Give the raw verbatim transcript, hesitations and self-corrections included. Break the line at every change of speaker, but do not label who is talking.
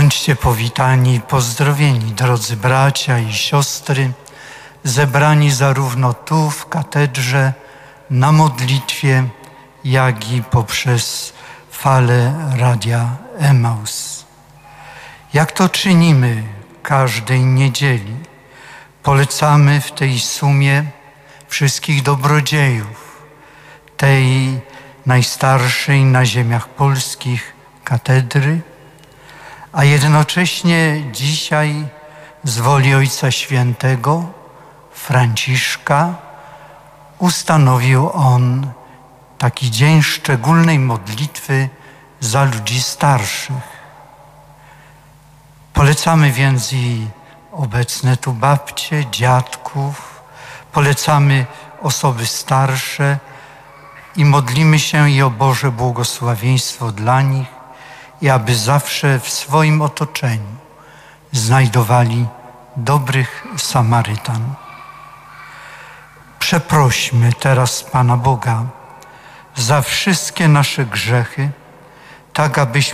Bądźcie powitani i pozdrowieni, drodzy bracia i siostry, zebrani zarówno tu w katedrze, na modlitwie, jak i poprzez falę Radia Emaus. Jak to czynimy każdej niedzieli, polecamy w tej sumie wszystkich dobrodziejów, tej najstarszej na ziemiach polskich katedry, a jednocześnie dzisiaj z woli Ojca Świętego Franciszka ustanowił on taki dzień szczególnej modlitwy za ludzi starszych. Polecamy więc i obecne tu babcie, dziadków, polecamy osoby starsze i modlimy się i o Boże błogosławieństwo dla nich i aby zawsze w swoim otoczeniu znajdowali dobrych Samarytan. Przeprośmy teraz Pana Boga za wszystkie nasze grzechy, tak abyśmy